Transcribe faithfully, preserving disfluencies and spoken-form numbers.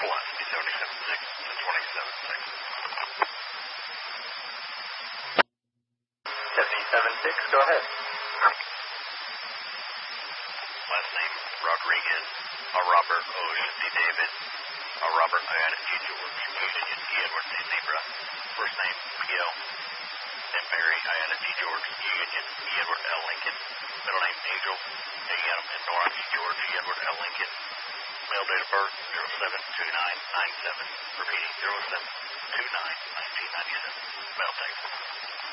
Velocity seventy-seven six to twenty-seven six. seventy-seven six, go ahead. Last name Rodriguez, a Robert O. C. David, a Robert Iana G. George, Union E. Edward C. Zebra, first name Miguel, and Mary Iana G. George, Union E. Edward L. Lincoln, middle name Angel, A. Adam and Nora G. George, E. Edward L. Lincoln, male date of birth zero seven two nine nine seven, repeating zero seven two nine nineteen ninety-seven, male sex.